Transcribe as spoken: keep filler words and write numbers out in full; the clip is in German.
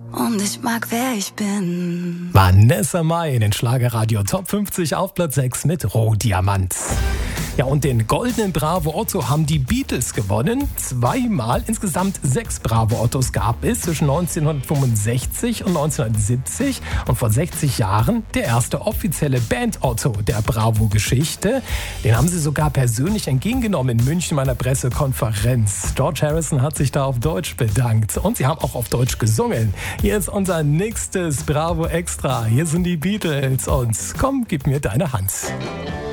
Und ich mag, wer ich bin. Vanessa Mai in den Schlagerradio Top fünfzig auf Platz sechs mit Rohdiamant. Ja, und den goldenen Bravo Otto haben die Beatles gewonnen. Zweimal, insgesamt sechs Bravo Ottos gab es zwischen neunzehnhundertfünfundsechzig und neunzehnhundertsiebzig. Und vor sechzig Jahren der erste offizielle Band Otto der Bravo-Geschichte. Den haben sie sogar persönlich entgegengenommen in München bei einer Pressekonferenz. George Harrison hat sich da auf Deutsch bedankt. Und sie haben auch auf Deutsch gesungen. Hier ist unser nächstes Bravo Extra. Hier sind die Beatles und komm, gib mir deine Hand.